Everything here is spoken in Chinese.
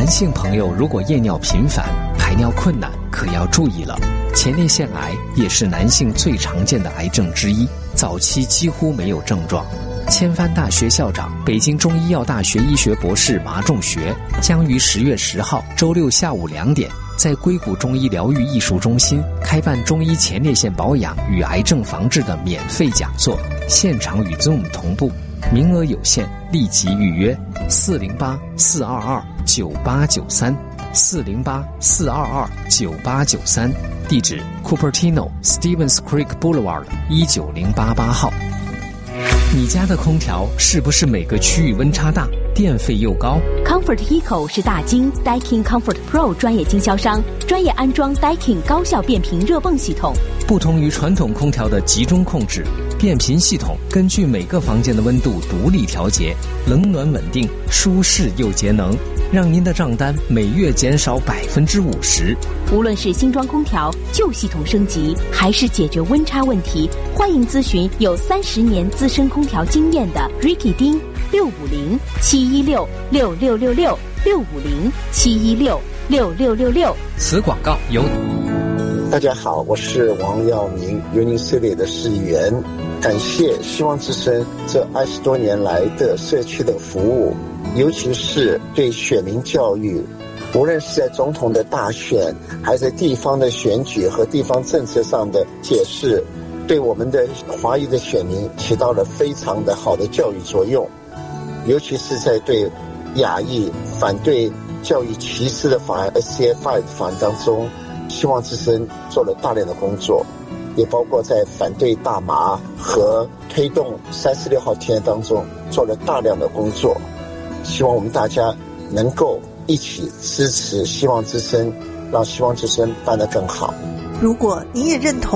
男性朋友如果夜尿频繁、排尿困难，可要注意了。前列腺癌也是男性最常见的癌症之一，早期几乎没有症状。千帆大学校长、北京中医药大学医学博士马仲学将于10月10号周六下午2点在硅谷中医疗愈艺术中心开办中医前列腺保养与癌症防治的免费讲座，现场与 Zoom 同步，名额有限，立即预约408-422-9893 408-422-9893，地址 Cupertino Stevens Creek Boulevard 19088号。你家的空调是不是每个区域温差大，电费又高？ Comfort Eco 是大金 Daikin Comfort Pro 专业经销商，专业安装 Daikin 高效变频热泵系统。 不同于传统空调的集中控制，变频系统根据每个房间的温度独立调节，冷暖稳定，舒适又节能，让您的账单每月减少50%。 无论是新装空调、旧系统升级，还是解决温差问题，欢迎咨询有30年资深空调经验的 Ricky 丁650-716-6666 650-716-6666。 此广告由大家好，我是王耀明，尤宁社里的市议员。感谢希望之声这20多年来的社区的服务，尤其是对选民教育，无论是在总统的大选，还是在地方的选举和地方政策上的解释，对我们的华裔的选民起到了非常的好的教育作用。尤其是在对亚裔反对教育歧视的法案 SCFI 的法案当中，希望之声做了大量的工作，也包括在反对大麻和推动36号提案当中做了大量的工作。希望我们大家能够一起支持希望之声，让希望之声办得更好。 如果你也认同